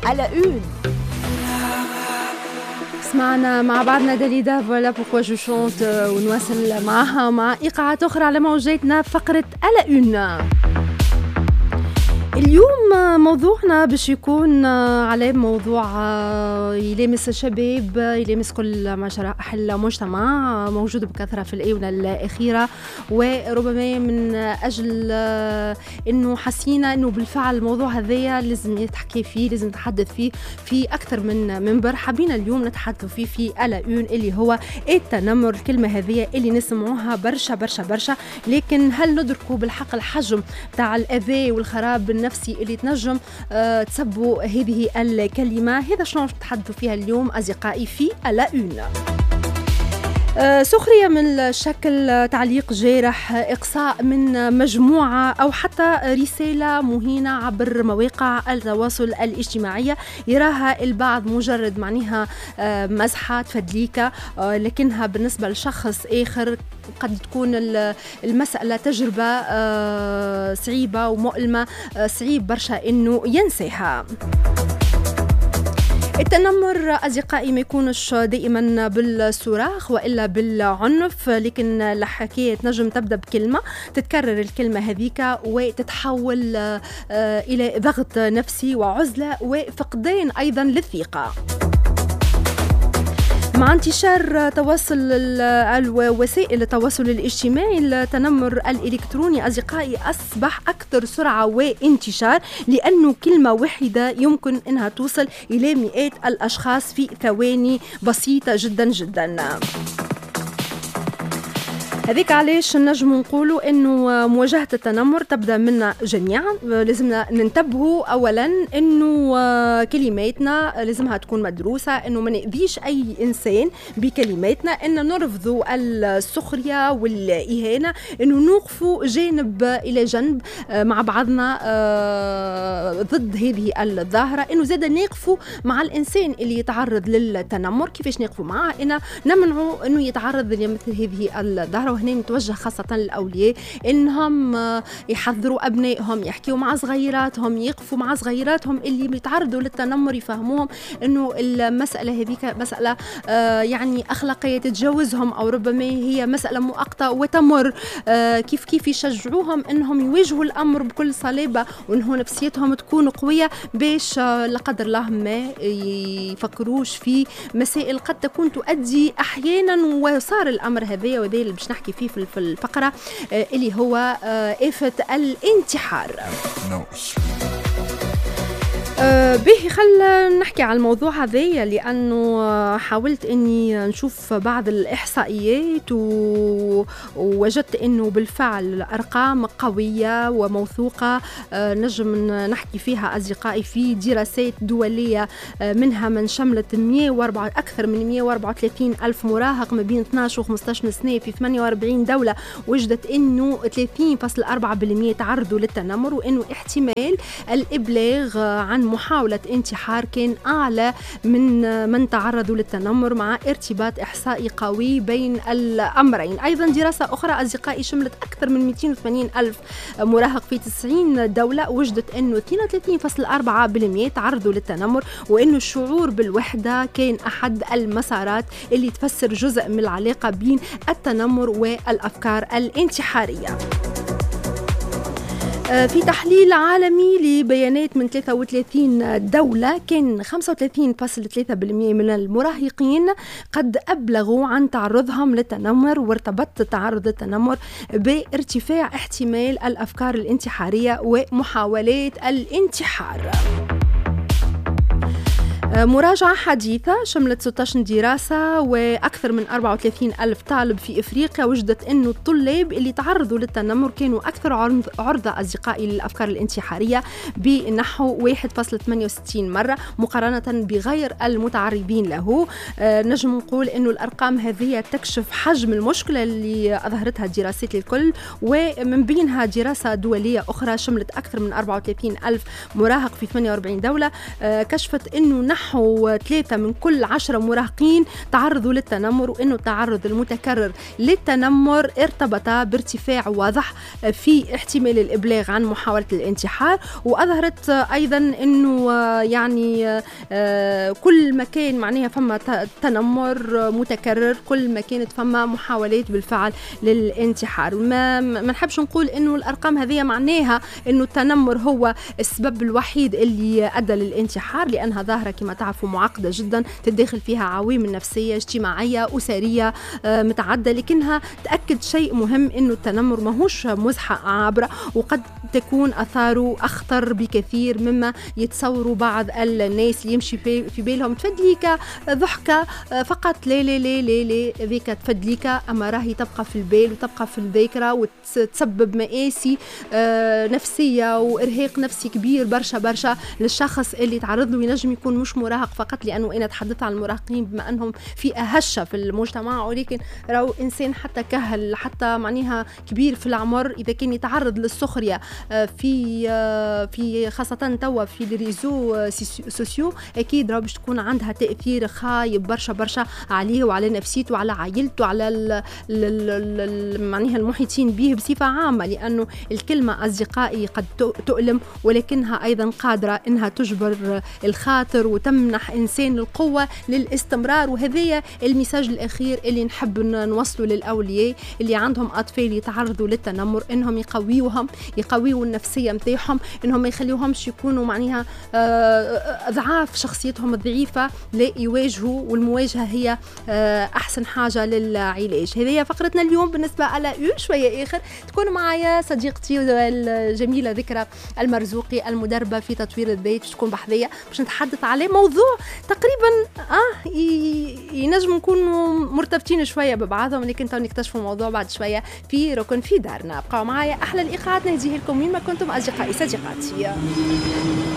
على une. سمعنا مع بعضنا داليدا فوالا بوكوا جو شونت ونواصل معها مع إيقاعات أخرى على موجاتنا فقرة على une. اليوم موضوعنا باش يكون على موضوع يلامس الشباب، يلامس كل ما شرائح المجتمع، موجود بكثرة في الآونة الأخيرة، وربما من أجل أنه حسينا أنه بالفعل الموضوع هذايا لازم يتحكي فيه، لازم نتحدث فيه في أكثر من منبر. حابين اليوم نتحدث فيه في على une اللي هو التنمر. الكلمة هذه اللي نسمعوها برشا برشا برشا، لكن هل ندركوا بالحق الحجم تاع الأذى والخراب النفسي اللي تنجم تسبوا هذه الكلمة؟ هذا شنو نتحدثوا فيها اليوم أصدقائي في على une. سخرية من الشكل، تعليق جارح، إقصاء من مجموعة، أو حتى رسالة مهينة عبر مواقع التواصل الاجتماعي يراها البعض مجرد معناها مزحة تفدليكة، لكنها بالنسبة لشخص آخر قد تكون المسألة تجربة صعيبة ومؤلمة، صعيب برشا إنه ينسيها. التنمر أصدقائي ما يكونش دائما بالصراخ وإلا بالعنف، لكن الحكاية نجم تبدأ بكلمة، تتكرر الكلمة هذيك وتتحول إلى ضغط نفسي وعزلة وفقدان أيضا للثقة. مع انتشار وسائل التواصل الاجتماعي، التنمر الإلكتروني أصدقائي أصبح أكثر سرعة وانتشار، لأنه كلمة واحدة يمكن أنها توصل إلى مئات الأشخاص في ثواني بسيطة جدا جدا. هذيك علاش نجم نقولوا انه مواجهة التنمر تبدا منا جميعا. لازمنا ننتبهوا اولا انه كلماتنا لازمها تكون مدروسة، انه ما نأذيش اي انسان بكلماتنا، ان نرفضوا السخرية والاهانة، انه نوقفوا جانب الى جنب مع بعضنا ضد هذه الظاهرة، انه زاد نوقفوا مع الانسان اللي يتعرض للتنمر. كيفاش نوقفوا معه؟ ان نمنعوا انه يتعرض لمثل هذه الظاهرة. وهنا نتوجه خاصة للأولياء إنهم يحذروا أبنائهم، يحكيوا مع صغيراتهم، يقفوا مع صغيراتهم اللي بيتعرضوا للتنمر، يفهموهم إنه المسألة هذيك مسألة يعني أخلاقية تتجاوزهم، أو ربما هي مسألة مؤقتة وتمر. كيف يشجعوهم إنهم يواجهوا الأمر بكل صلابة، وإنه نفسيتهم تكون قوية، باش لا قدر الله ما يفكروش في مسائل قد تكون تؤدي أحيانا. وصار الأمر هذا وذا اللي باش نحكي فيه في الفقرة اللي هو آفة الانتحار. به خلنا نحكي على الموضوع هذا، لأنه حاولت أني نشوف بعض الإحصائيات ووجدت أنه بالفعل أرقام قوية وموثوقة نجم نحكي فيها أصدقائي في دراسات دولية، منها من شملت أكثر من 134 ألف مراهق ما بين 12 و 15 سنة في 48 دولة. وجدت أنه 30.4% تعرضوا للتنمر، وأنه احتمال الإبلاغ عن محاولة انتحار كان أعلى من تعرضوا للتنمر، مع ارتباط إحصائي قوي بين الأمرين. أيضا دراسة أخرى أصدقائي شملت أكثر من 280 ألف مراهق في 90 دولة، وجدت أنه 32.4% تعرضوا للتنمر، وأنه الشعور بالوحدة كان أحد المسارات اللي تفسر جزء من العلاقة بين التنمر والأفكار الانتحارية. في تحليل عالمي لبيانات من 33 دولة، كان 35.3% من المراهقين قد أبلغوا عن تعرضهم للتنمر، وارتبط تعرض التنمر بارتفاع احتمال الأفكار الانتحارية ومحاولات الانتحار. مراجعة حديثة شملت 16 دراسة وأكثر من 34 ألف طالب في إفريقيا، وجدت أنه الطلاب اللي تعرضوا للتنمر كانوا أكثر عرضة أصدقائي للأفكار الانتحارية بنحو 1.68 مرة مقارنة بغير المتعرضين له. نجم نقول أنه الأرقام هذه تكشف حجم المشكلة اللي أظهرتها الدراسات الكل، ومن بينها دراسة دولية أخرى شملت أكثر من 34 ألف مراهق في 48 دولة كشفت أنه نحو 3 من كل 10 مراهقين تعرضوا للتنمر، وإنه التعرض المتكرر للتنمر ارتبط بارتفاع واضح في احتمال الإبلاغ عن محاولة الانتحار. وأظهرت أيضا أنه يعني كل ما كان معناها فما تنمر متكرر كل ما كانت فما محاولات بالفعل للانتحار. ما نحبش نقول أنه الأرقام هذه معناها أنه التنمر هو السبب الوحيد اللي أدى للانتحار، لأنها ظاهرة كما تعرفوا معقدة جدا تتداخل فيها عوامل نفسية اجتماعية أسرية متعددة، لكنها تأكد شيء مهم أنه التنمر ماهوش مزحة عابرة، وقد تكون أثاره أخطر بكثير مما يتصوروا بعض الناس اللي يمشي في بالهم تفدليك ضحكة فقط. لا لا لا لا لا ذيك تفدليك، أما راهي تبقى في البال وتبقى في الذاكرة وتسبب مآسي نفسية وإرهاق نفسي كبير برشا برشا للشخص اللي تعرض له. ينجم يكون مش مراهق فقط، لأنه أنا تحدثت عن المراهقين بما أنهم في أهشة في المجتمع، ولكن راهو إنسان حتى كهل حتى معناها كبير في العمر إذا كان يتعرض للسخرية في خاصة توا في الريزو سوسيو، أكيد راهو باش تكون عندها تأثير خايب برشا برشا عليه وعلى نفسيته وعلى عائلته وعلى معناها المحيطين به بصفة عامة، لأنه الكلمة أصدقائي قد تؤلم، ولكنها أيضا قادرة إنها تجبر الخاطر وتمنح إنسان القوة للاستمرار. وهذا المساج الأخير اللي نحب نوصله للأولياء اللي عندهم أطفال يتعرضوا للتنمر، إنهم يقويوا النفسية متاعهم، إنهم ما يخليوهمش يكونوا معناها أضعاف شخصيتهم الضعيفة، لا يواجهوا، والمواجهة هي أحسن حاجة للعلاج. هذه فقرتنا اليوم بالنسبة على شوية آخر تكون معايا صديقتي الجميلة ذكرى المرزوقي المدربة في تطوير الذات، باش تكون بحذية باش نتحدث عليه موضوع تقريبا ينجم نكونوا مرتبطين شوية ببعضهم، لكن تو نكتشفوا الموضوع بعد شوية في ركن في دارنا. بقاو معايا، أحلى الإيقاعات نهديه لكم وين ما كنتم أصدقائي صديقاتي.